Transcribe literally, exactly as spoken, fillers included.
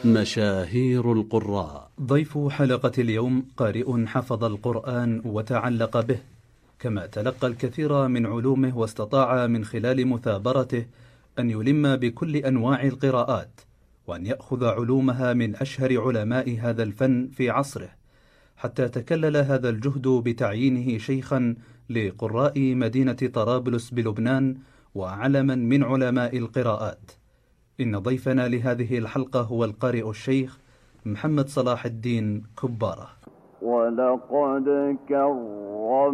مشاهير القراء. ضيف حلقة اليوم قارئ حفظ القرآن وتعلق به، كما تلقى الكثير من علومه واستطاع من خلال مثابرته أن يلم بكل أنواع القراءات، وأن يأخذ علومها من أشهر علماء هذا الفن في عصره، حتى تكلل هذا الجهد بتعيينه شيخا لقراء مدينة طرابلس بلبنان وعلما من علماء القراءات. إن ضيفنا لهذه الحلقة هو القارئ الشيخ محمد صلاح الدين كبارة. ولقد كرمنا